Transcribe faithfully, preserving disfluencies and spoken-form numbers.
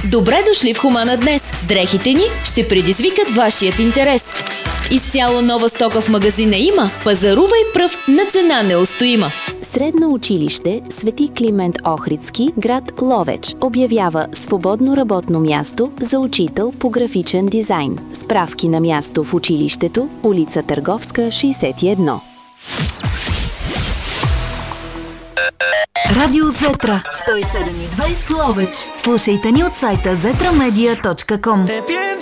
Добре дошли в Хумана днес. Дрехите ни ще предизвикат вашият интерес. Изцяло нова стока в магазина има. Пазарувай пръв на цена неустоима. Средно училище Свети Климент Охридски, град Ловеч, обявява свободно работно място за учител по графичен дизайн. Справки на място в училището, улица Търговска, шейсет и едно. Радио Зетра сто и седем и две в Ловеч. Слушайте ни от сайта зетра медия точка ком.